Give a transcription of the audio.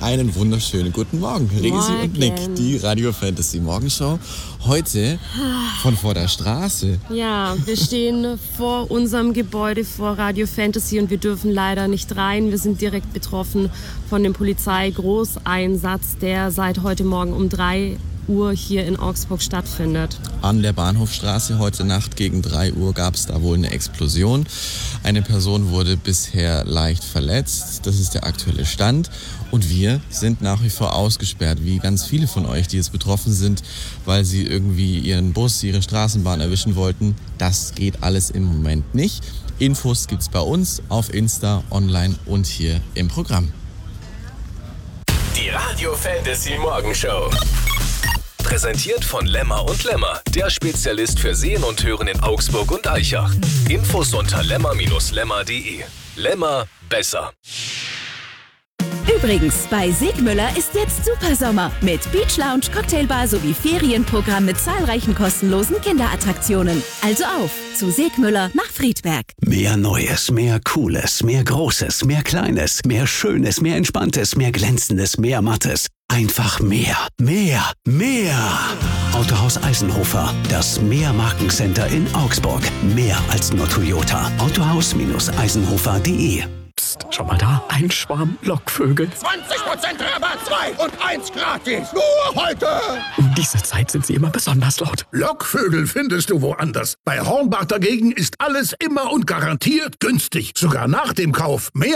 Einen wunderschönen guten Morgen. Resi und Nick, die Radio Fantasy Morgenshow. Heute von vor der Straße. Ja, wir stehen vor unserem Gebäude vor Radio Fantasy und wir dürfen leider nicht rein. Wir sind direkt betroffen von dem Polizeigroßeinsatz, der seit heute Morgen um 3 Uhr hier in Augsburg stattfindet. An der Bahnhofstraße heute Nacht gegen 3 Uhr gab es da wohl eine Explosion. Eine Person wurde bisher leicht verletzt. Das ist der aktuelle Stand. Und wir sind nach wie vor ausgesperrt, wie ganz viele von euch, die jetzt betroffen sind, weil sie irgendwie ihren Bus, ihre Straßenbahn erwischen wollten. Das geht alles im Moment nicht. Infos gibt's bei uns auf Insta, online und hier im Programm. Die Radio Fantasy Morgenshow. Präsentiert von Lemmer und Lemmer, der Spezialist für Sehen und Hören in Augsburg und Aichach. Infos unter lemmer-lemmer.de. Lemmer besser. Übrigens, bei Segmüller ist jetzt Supersommer mit Beach Lounge, Cocktailbar sowie Ferienprogramm mit zahlreichen kostenlosen Kinderattraktionen. Also auf zu Segmüller nach Friedberg. Mehr Neues, mehr Cooles, mehr Großes, mehr Kleines, mehr Schönes, mehr Entspanntes, mehr Glänzendes, mehr Mattes. Einfach mehr, mehr, mehr. Autohaus Eisenhofer, das Mehr-Markencenter in Augsburg. Mehr als nur Toyota. Autohaus-eisenhofer.de. Psst, schau mal da, ein Schwarm Lockvögel. 20% Rabatt, 2 und 1 gratis. Nur heute. Um diese Zeit sind sie immer besonders laut. Lockvögel findest du woanders. Bei Hornbach dagegen ist alles immer und garantiert günstig. Sogar nach dem Kauf. Mehr